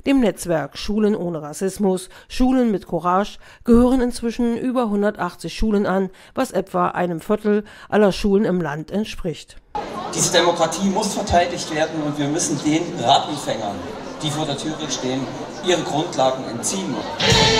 Dem Netzwerk Schulen ohne Rassismus, Schulen mit Courage, gehören inzwischen über 180 Schulen an, was etwa einem Viertel aller Schulen im Land entspricht. Diese Demokratie muss verteidigt werden und wir müssen den Rattenfängern, die vor der Türe stehen, ihre Grundlagen entziehen.